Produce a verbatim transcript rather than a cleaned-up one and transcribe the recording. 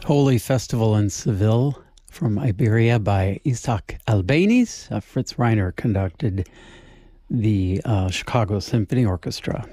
Holy Festival in Seville from Iberia by Isaac Albéniz. Uh, Fritz Reiner conducted the uh, Chicago Symphony Orchestra.